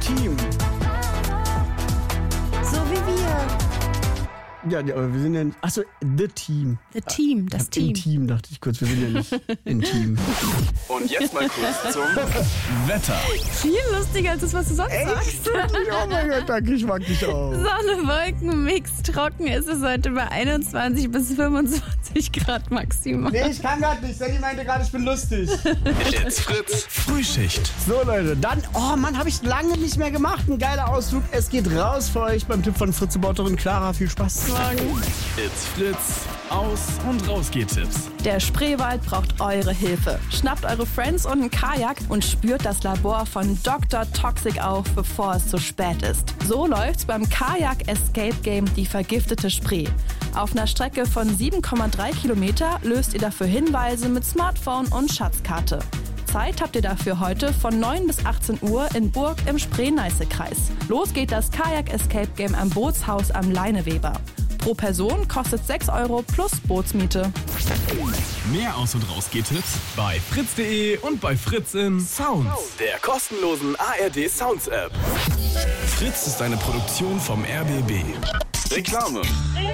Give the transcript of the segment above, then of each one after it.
Team. So wie wir. Ja, aber wir sind ja nicht. Achso, The Team. The Team, das Team. Intim, dachte ich kurz. Wir sind ja nicht intim. Und jetzt mal kurz zum Wetter. Viel lustiger als das, was du sonst sagst. Oh mein Gott, danke, ich mag dich auch. Sonne, Wolken, Mix, trocken ist es heute bei 21 bis 25 Grad maximal. Nee, ich kann gerade nicht. Sandy meinte gerade, ich bin lustig. It's Fritz Frühschicht. So Leute, dann, oh Mann, habe ich lange nicht mehr gemacht. Ein geiler Ausflug. Es geht raus für euch beim Tipp von Fritze-Bauterin Clara. Viel Spaß. It's Fritz. Aus- und Rausgeh-Tipps. Der Spreewald braucht eure Hilfe. Schnappt eure Friends und einen Kajak und spürt das Labor von Dr. Toxic auf, bevor es zu spät ist. So läuft's beim Kajak Escape Game Die vergiftete Spree. Auf einer Strecke von 7,3 Kilometer löst ihr dafür Hinweise mit Smartphone und Schatzkarte. Zeit habt ihr dafür heute von 9 bis 18 Uhr in Burg im Spree-Neiße-Kreis. Los geht das Kajak Escape Game am Bootshaus am Leineweber. Pro Person kostet 6 € plus Bootsmiete. Mehr Aus- und Rausgeh-Tipps bei fritz.de und bei Fritz in Sounds, der kostenlosen ARD Sounds App. Fritz ist eine Produktion vom RBB. Reklame.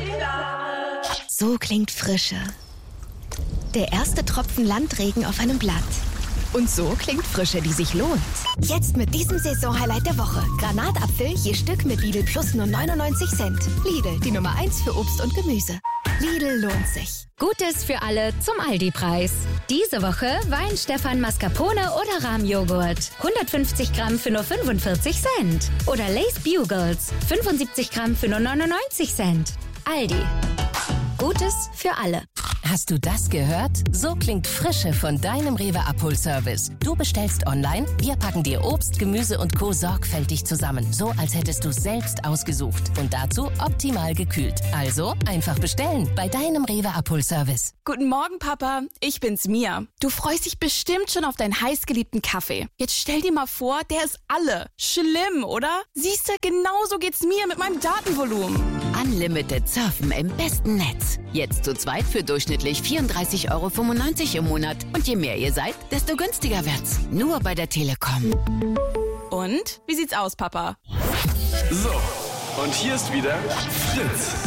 So klingt Frische. Der erste Tropfen Landregen auf einem Blatt. Und so klingt Frische, die sich lohnt. Jetzt mit diesem Saisonhighlight der Woche. Granatapfel je Stück mit Lidl Plus nur 99 Cent. Lidl, die Nummer 1 für Obst und Gemüse. Lidl lohnt sich. Gutes für alle zum Aldi-Preis. Diese Woche Wein Stefan Mascarpone oder Rahmjoghurt. 150 Gramm für nur 45 Cent. Oder Lay's Bugles. 75 Gramm für nur 99 Cent. Aldi. Gutes für alle. Hast du das gehört? So klingt Frische von deinem Rewe-Abholservice. Du bestellst online, wir packen dir Obst, Gemüse und Co. sorgfältig zusammen. So, als hättest du es selbst ausgesucht. Und dazu optimal gekühlt. Also einfach bestellen bei deinem Rewe-Abholservice. Guten Morgen, Papa. Ich bin's, Mia. Du freust dich bestimmt schon auf deinen heißgeliebten Kaffee. Jetzt stell dir mal vor, der ist alle. Schlimm, oder? Siehste, genauso geht's mir mit meinem Datenvolumen. Unlimited Surfen im besten Netz. Jetzt zu zweit für durchschnittlich 34,95 € im Monat. Und je mehr ihr seid, desto günstiger wird's. Nur bei der Telekom. Und? Wie sieht's aus, Papa? So, und hier ist wieder Fritz.